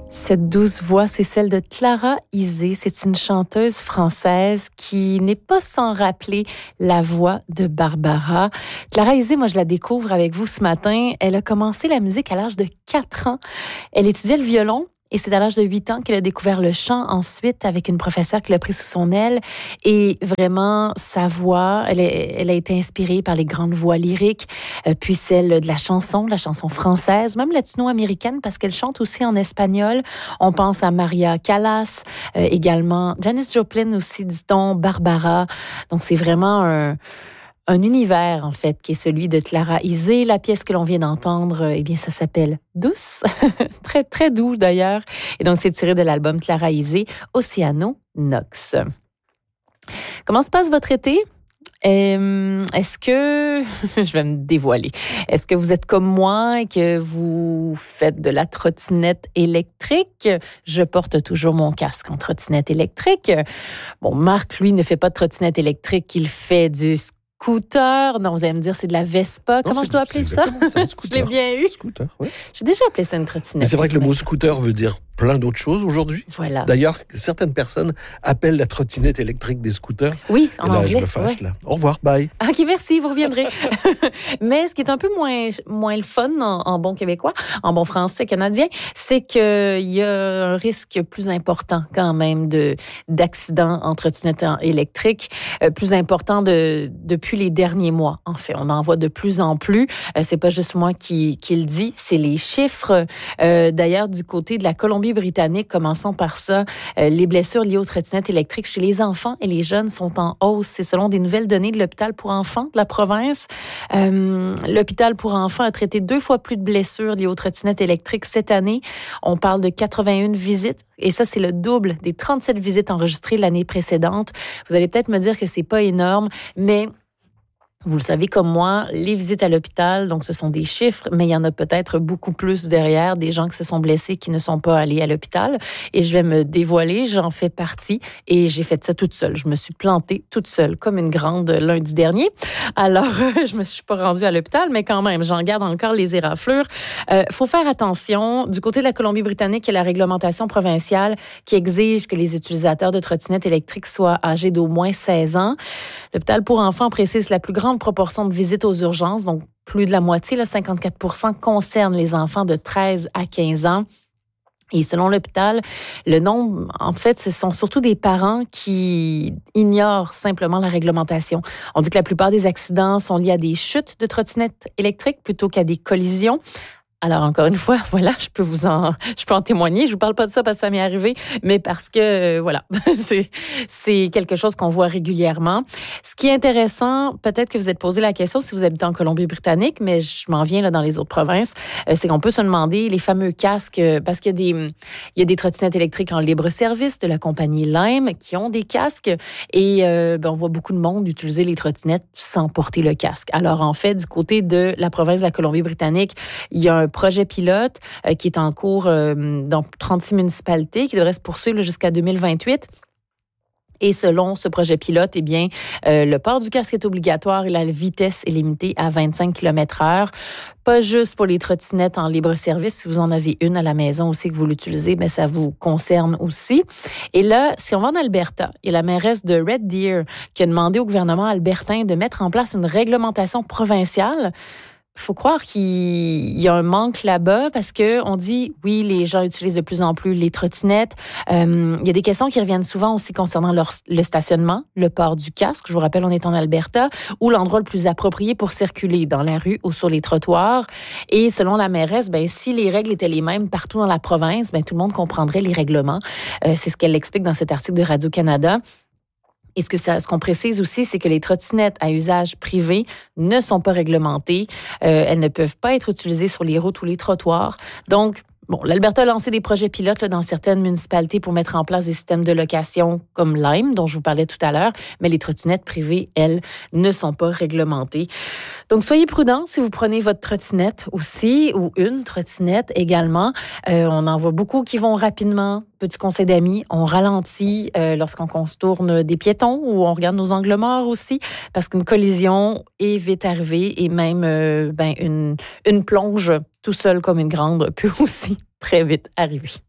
Cette douce voix, c'est celle de Clara Isé. C'est une chanteuse française qui n'est pas sans rappeler la voix de Barbara. Clara Isé, moi, je la découvre avec vous ce matin. Elle a commencé la musique à l'âge de 4 ans. Elle étudiait le violon. Et c'est à l'âge de 8 ans qu'elle a découvert le chant ensuite avec une professeure qui l'a pris sous son aile. Et vraiment, sa voix, elle a été inspirée par les grandes voix lyriques, puis celle de la chanson française, même latino-américaine, parce qu'elle chante aussi en espagnol. On pense à Maria Callas, également Janis Joplin aussi, dit-on, Barbara. Donc, c'est vraiment un univers, en fait, qui est celui de Clara Isé. La pièce que l'on vient d'entendre, eh bien, ça s'appelle Douce. Très, très doux, d'ailleurs. Et donc, c'est tiré de l'album Clara Isé, Oceano Nox. Comment se passe votre été? Est-ce que, je vais me dévoiler, est-ce que vous êtes comme moi et que vous faites de la trottinette électrique? Je porte toujours mon casque en trottinette électrique. Bon, Marc, lui, ne fait pas de trottinette électrique, il fait du scooter. Non, vous allez me dire, c'est de la Vespa. Comment je dois appeler ça? Je l'ai bien eu. Scooter, oui. J'ai déjà appelé ça une trottinette. Mais c'est vrai que le mot scooter veut dire plein d'autres choses aujourd'hui. Voilà. D'ailleurs, certaines personnes appellent la trottinette électrique des scooters. Oui, en anglais. Et là, je me fâche, là. Au revoir, bye. OK, merci, vous reviendrez. Mais ce qui est un peu moins le fun en bon québécois, en bon français canadien, c'est qu'il y a un risque plus important quand même d'accidents en trottinette électrique, plus important depuis les derniers mois. En fait, on en voit de plus en plus. C'est pas juste moi qui le dis, c'est les chiffres. D'ailleurs, du côté de la Colombie-Britannique, commençons par ça, les blessures liées aux trottinettes électriques chez les enfants et les jeunes sont en hausse. C'est selon des nouvelles données de l'hôpital pour enfants de la province. L'hôpital pour enfants a traité 2 fois plus de blessures liées aux trottinettes électriques cette année. On parle de 81 visites. Et ça, c'est le double des 37 visites enregistrées l'année précédente. Vous allez peut-être me dire que c'est pas énorme, mais vous le savez comme moi, les visites à l'hôpital, donc ce sont des chiffres, mais il y en a peut-être beaucoup plus derrière, des gens qui se sont blessés qui ne sont pas allés à l'hôpital. Et je vais me dévoiler, j'en fais partie et j'ai fait ça toute seule. Je me suis plantée toute seule, comme une grande lundi dernier. Alors, je me suis pas rendue à l'hôpital, mais quand même, j'en garde encore les éraflures. Faut faire attention. Du côté de la Colombie-Britannique, il y a la réglementation provinciale qui exige que les utilisateurs de trottinettes électriques soient âgés d'au moins 16 ans. L'hôpital pour enfants précise la plus grande proportion de visites aux urgences, donc plus de la moitié, 54%, concerne les enfants de 13 à 15 ans. Et selon l'hôpital, le nombre, en fait, ce sont surtout des parents qui ignorent simplement la réglementation. On dit que la plupart des accidents sont liés à des chutes de trottinettes électriques plutôt qu'à des collisions. Alors, encore une fois, voilà, je peux en témoigner. Je vous parle pas de ça parce que ça m'est arrivé, mais parce que, voilà, c'est quelque chose qu'on voit régulièrement. Ce qui est intéressant, peut-être que vous êtes posé la question si vous habitez en Colombie-Britannique, mais je m'en viens là dans les autres provinces, c'est qu'on peut se demander les fameux casques, parce qu'il y a des trottinettes électriques en libre-service de la compagnie Lime qui ont des casques et on voit beaucoup de monde utiliser les trottinettes sans porter le casque. Alors, en fait, du côté de la province de la Colombie-Britannique, il y a un projet pilote qui est en cours dans 36 municipalités, qui devrait se poursuivre jusqu'à 2028. Et selon ce projet pilote, eh bien, le port du casque est obligatoire et la vitesse est limitée à 25 km/h. Pas juste pour les trottinettes en libre-service. Si vous en avez une à la maison aussi que vous l'utilisez, bien, ça vous concerne aussi. Et là, si on va en Alberta, il y a la mairesse de Red Deer qui a demandé au gouvernement albertain de mettre en place une réglementation provinciale. Faut croire qu'il y a un manque là-bas parce que on dit, oui, les gens utilisent de plus en plus les trottinettes. Il y a des questions qui reviennent souvent aussi concernant le stationnement, le port du casque. Je vous rappelle, on est en Alberta, ou l'endroit le plus approprié pour circuler dans la rue ou sur les trottoirs. Et selon la mairesse, si les règles étaient les mêmes partout dans la province, tout le monde comprendrait les règlements. C'est ce qu'elle explique dans cet article de Radio-Canada. Et ce qu'on précise aussi, c'est que les trottinettes à usage privé ne sont pas réglementées. Elles ne peuvent pas être utilisées sur les routes ou les trottoirs. Donc, l'Alberta a lancé des projets pilotes dans certaines municipalités pour mettre en place des systèmes de location comme Lime, dont je vous parlais tout à l'heure, mais les trottinettes privées, elles, ne sont pas réglementées. Donc, soyez prudents si vous prenez votre trottinette aussi, ou une trottinette également. On en voit beaucoup qui vont rapidement. Petit conseil d'amis, on ralentit lorsqu'on contourne des piétons ou on regarde nos angles morts aussi, parce qu'une collision est vite arrivée et même une plonge tout seul comme une grande peut aussi très vite arriver.